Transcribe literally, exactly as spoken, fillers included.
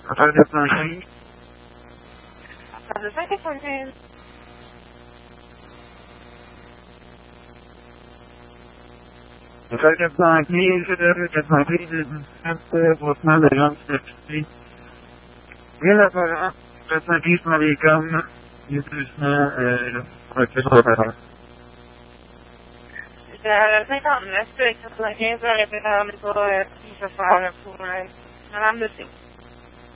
Affaire de plancher. Affaire de cinq quatre-vingt-quinze. Affaire de plancher, je devrais de plancher de dix-sept pour cent de l'homme certifié. Et l'apparent, le service dans les commes, il y a plus de processus opérateur. C'est à cinquante-neuf, quatre-vingt-quinze, la répétable, pas, si ça sort pour, madame de C.